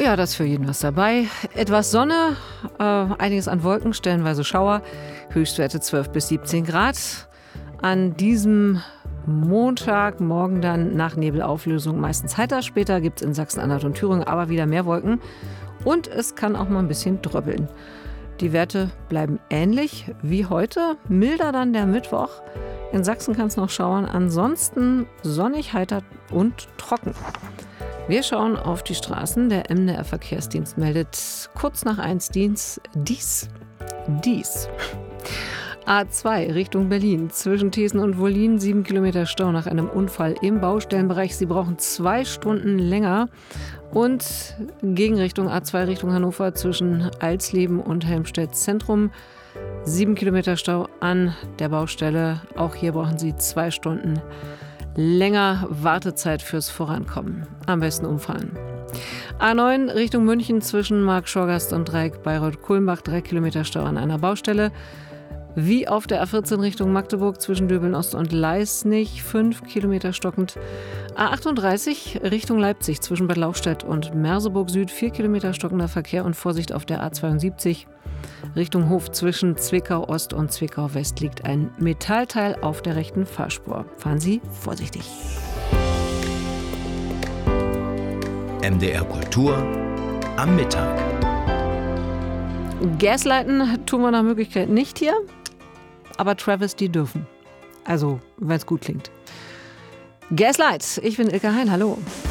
Ja, da ist für jeden was dabei. Etwas Sonne, einiges an Wolken, stellenweise Schauer, Höchstwerte 12 bis 17 Grad. An diesem Montagmorgen dann nach Nebelauflösung meistens heiter. Später gibt es in Sachsen-Anhalt und Thüringen aber wieder mehr Wolken. Und es kann auch mal ein bisschen dröppeln. Die Werte bleiben ähnlich wie heute. Milder dann der Mittwoch. In Sachsen kann es noch schauern. Ansonsten sonnig, heiter und trocken. Wir schauen auf die Straßen. Der MDR Verkehrsdienst meldet kurz nach 1 dies. A2 Richtung Berlin. Zwischen Thesen und Wollin 7 Kilometer Stau nach einem Unfall im Baustellenbereich. Sie brauchen 2 Stunden länger. Und Gegenrichtung A2 Richtung Hannover zwischen Alsleben und Helmstedt Zentrum. 7 Kilometer Stau an der Baustelle. Auch hier brauchen Sie 2 Stunden länger Wartezeit fürs Vorankommen. Am besten umfahren. A9 Richtung München zwischen Marktschorgast und Dreieck Bayreuth-Kulmbach 3 Kilometer Stau an einer Baustelle. Wie auf der A14 Richtung Magdeburg zwischen Döbeln-Ost und Leisnig 5 Kilometer stockend. A38 Richtung Leipzig zwischen Bad Lauchstädt und Merseburg Süd 4 Kilometer stockender Verkehr und Vorsicht auf der A72. Richtung Hof zwischen Zwickau Ost und Zwickau West liegt ein Metallteil auf der rechten Fahrspur. Fahren Sie vorsichtig. MDR Kultur am Mittag. Gaslighten tun wir nach Möglichkeit nicht hier, aber Travis, die dürfen. Also, wenn es gut klingt. Gaslight, ich bin Ilka Hein, hallo.